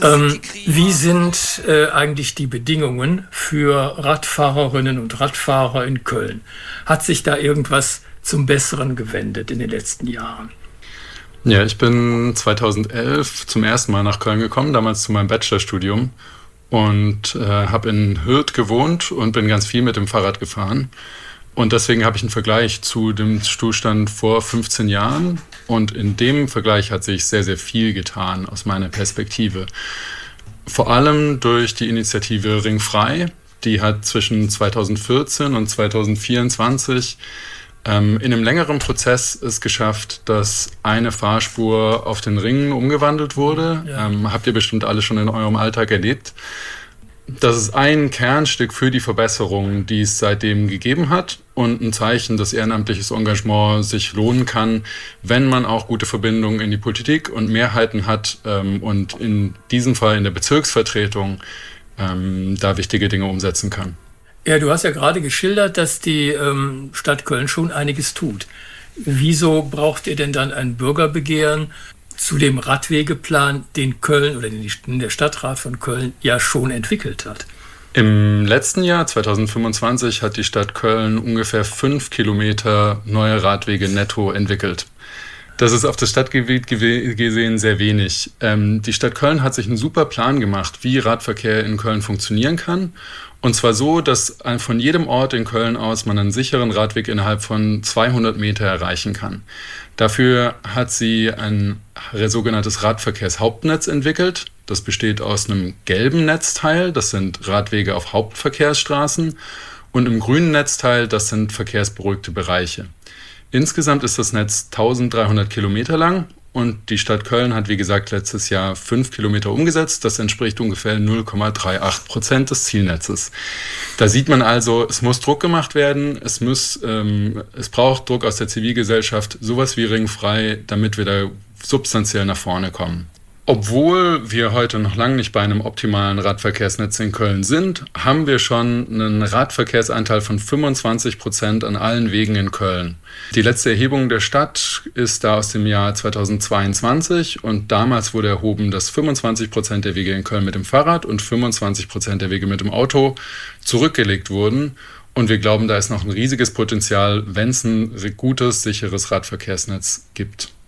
Wie sind eigentlich die Bedingungen für Radfahrerinnen und Radfahrer in Köln? Hat sich da irgendwas zum Besseren gewendet in den letzten Jahren? Ja, ich bin 2011 zum ersten Mal nach Köln gekommen, damals zu meinem Bachelorstudium und habe in Hürth gewohnt und bin ganz viel mit dem Fahrrad gefahren. Und deswegen habe ich einen Vergleich zu dem Zustand vor 15 Jahren. Und in dem Vergleich hat sich sehr, sehr viel getan aus meiner Perspektive. Vor allem durch die Initiative Ringfrei. Die hat zwischen 2014 und 2024 in einem längeren Prozess es geschafft, dass eine Fahrspur auf den Ringen umgewandelt wurde. Ja. Habt ihr bestimmt alle schon in eurem Alltag erlebt. Das ist ein Kernstück für die Verbesserung, die es seitdem gegeben hat und ein Zeichen, dass ehrenamtliches Engagement sich lohnen kann, wenn man auch gute Verbindungen in die Politik und Mehrheiten hat und in diesem Fall in der Bezirksvertretung da wichtige Dinge umsetzen kann. Ja, du hast ja gerade geschildert, dass die Stadt Köln schon einiges tut. Wieso braucht ihr denn dann ein Bürgerbegehren zu dem Radwegeplan, den Köln oder den der Stadtrat von Köln ja schon entwickelt hat? Im letzten Jahr, 2025, hat die Stadt Köln ungefähr 5 Kilometer neue Radwege netto entwickelt. Das ist auf das Stadtgebiet gesehen sehr wenig. Die Stadt Köln hat sich einen super Plan gemacht, wie Radverkehr in Köln funktionieren kann. Und zwar so, dass von jedem Ort in Köln aus man einen sicheren Radweg innerhalb von 200 Meter erreichen kann. Dafür hat sie ein sogenanntes Radverkehrshauptnetz entwickelt. Das besteht aus einem gelben Netzteil, das sind Radwege auf Hauptverkehrsstraßen, und im grünen Netzteil, das sind verkehrsberuhigte Bereiche. Insgesamt ist das Netz 1300 Kilometer lang und die Stadt Köln hat, wie gesagt, letztes Jahr 5 Kilometer umgesetzt. Das entspricht ungefähr 0,38% des Zielnetzes. Da sieht man also, es muss Druck gemacht werden, es braucht Druck aus der Zivilgesellschaft, sowas wie Ringfrei, damit wir da substanziell nach vorne kommen. Obwohl wir heute noch lange nicht bei einem optimalen Radverkehrsnetz in Köln sind, haben wir schon einen Radverkehrsanteil von 25% an allen Wegen in Köln. Die letzte Erhebung der Stadt ist da aus dem Jahr 2022 und damals wurde erhoben, dass 25% der Wege in Köln mit dem Fahrrad und 25% der Wege mit dem Auto zurückgelegt wurden. Und wir glauben, da ist noch ein riesiges Potenzial, wenn es ein gutes, sicheres Radverkehrsnetz gibt.